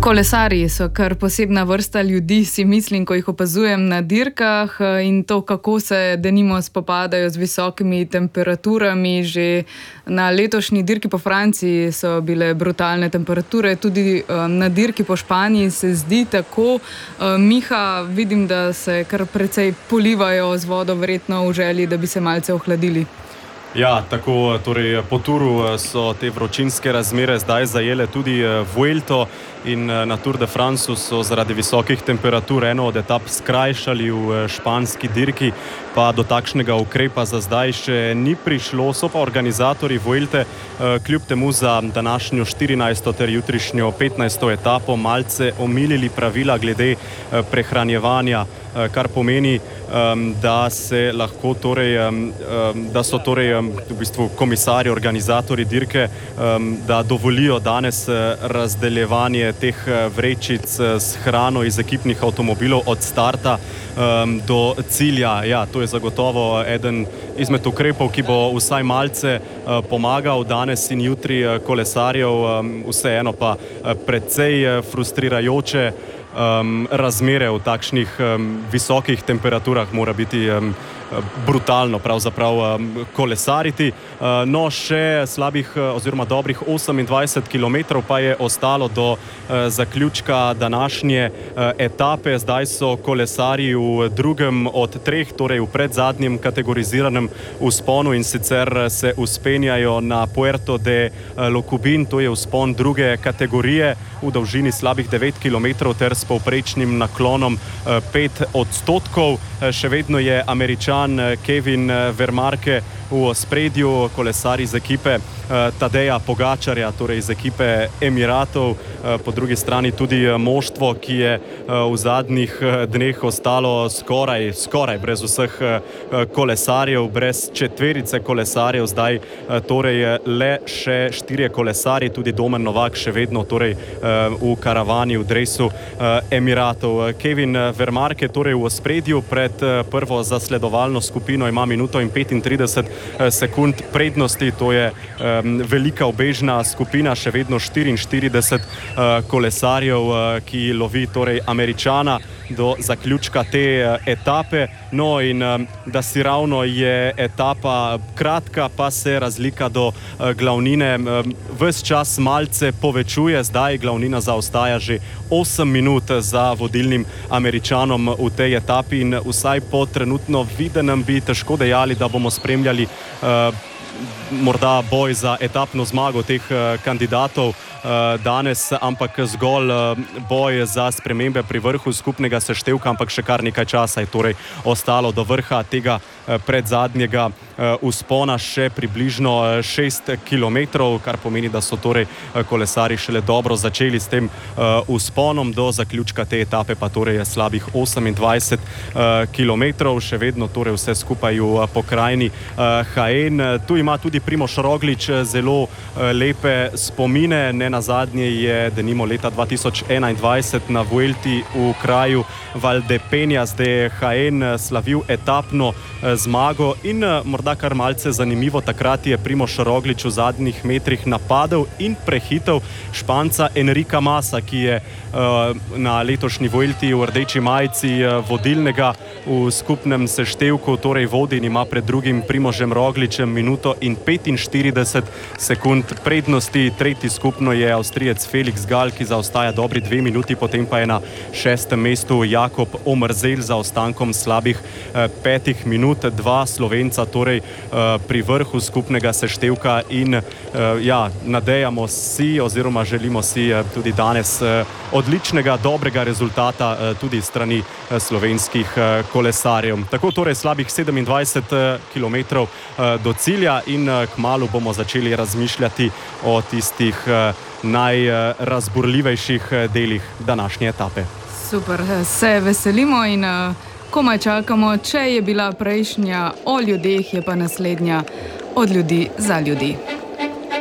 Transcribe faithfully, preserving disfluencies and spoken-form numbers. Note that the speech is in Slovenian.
Kolesarji so kar posebna vrsta ljudi, si mislim, ko jih opazujem na dirkah, in to, kako se denimo spopadajo z visokimi temperaturami. Že na letošnji dirki po Franciji so bile brutalne temperature, tudi na dirki po Španiji se zdi tako. Miha, vidim, da se kar precej polivajo z vodo, verjetno v želji, da bi se malce ohladili. Ja, tako, torej po Touru so te vročinske razmere zdaj zajele tudi Vuelto in na Tour de France so zaradi visokih temperatur eno od etap skrajšali v španski dirki, pa do takšnega ukrepa za zdaj še ni prišlo. So pa organizatorji Vuelte kljub temu za današnjo štirinajsto ter jutrišnjo petnajsto etapo malce omilili pravila glede prehranjevanja, kar pomeni, da se lahko torej, da so torej v bistvu komisarji, organizatorji dirke, da dovolijo danes razdeljevanje teh vrečic s hrano iz ekipnih avtomobilov od starta do cilja. Ja, to je zagotovo eden izmed ukrepov, ki bo vsaj malce pomagal danes in jutri kolesarjev, vseeno pa precej frustrirajoče Um, razmere v takšnih um, visokih temperaturah mora biti um, brutalno pravzaprav um, kolesariti. Uh, no, še slabih oziroma dobrih osemindvajset kilometrov pa je ostalo do uh, zaključka današnje uh, etape. Zdaj so kolesarji v drugem od treh, torej v predzadnjem kategoriziranem vzponu, in sicer se vzpenjajo na Puerto de Locubin, to je vzpon druge kategorije v dolžini slabih devet kilometrov ter s povprečnim naklonom pet odstotkov. Še vedno je Američan Kevin Vermarke v ospredju, kolesar iz ekipe Tadeja Pogačarja, torej iz ekipe Emiratov. Po drugi strani tudi moštvo, ki je v zadnjih dneh ostalo skoraj, skoraj brez vseh kolesarjev, brez četverice kolesarjev, zdaj torej le še štirje kolesarji, tudi Domen Novak še vedno torej v karavani, v dresu Emiratov. Kevin Vermarke torej v ospredju, pred prvo zasledovalno skupino ima minuto in petintrideset sekund prednosti, to je um, velika ubežna skupina, še vedno štiriinštirideset uh, kolesarjev, uh, ki lovi torej Američana do zaključka te uh, etape. No, in um, da si ravno je etapa kratka, pa se razlika do uh, glavnine um, ves čas malce povečuje. Zdaj glavnina zaostaja že osem minut za vodilnim Američanom v tej etapi in vsaj po trenutno videnem bi težko dejali, da bomo spremljali uh, morda boj za etapno zmago teh uh, kandidatov uh, danes, ampak zgolj uh, boj za spremembe pri vrhu skupnega seštevka, ampak še kar nekaj časa je torej ostalo do vrha tega uh, predzadnjega uh, vzpona, še približno uh, šest kilometrov, kar pomeni, da so torej uh, kolesari šele dobro začeli s tem uh, vzponom, do zaključka te etape pa torej je slabih osemindvajset uh, kilometrov, še vedno torej vse skupaj v uh, pokrajini uh, Jaén. Tu ima tudi Primož Roglič zelo lepe spomine. Ne nazadnje je denimo leta dva tisoč enaindvajset na Vuelti v kraju Valdepeñas de Jaén slavil etapno zmago in morda kar malce zanimivo, takrat je Primož Roglič v zadnjih metrih napadel in prehitel Španca Enrika Masa, ki je na letošnji Vuelti v rdeči majici vodilnega v skupnem seštevku, torej vodi in ima pred drugim Primožem Rogličem minuto in petinštirideset sekund prednosti. Tretji skupno je Avstrijec Felix Gall, ki zaostaja dobri dve minuti, potem pa je na šestem mestu Jakob Omerzel za ostankom slabih eh, petih minut. Dva Slovenca torej eh, pri vrhu skupnega seštevka in eh, ja, nadejamo si oziroma želimo si eh, tudi danes eh, odličnega, dobrega rezultata eh, tudi strani eh, slovenskih eh, kolesarjev. Tako torej slabih sedemindvajset kilometrov eh, do cilja in kmalu bomo začeli razmišljati o tistih najrazburljivejših delih današnje etape. Super, se veselimo in komaj čakamo. Če je bila prejšnja o ljudeh, je pa naslednja od ljudi za ljudi.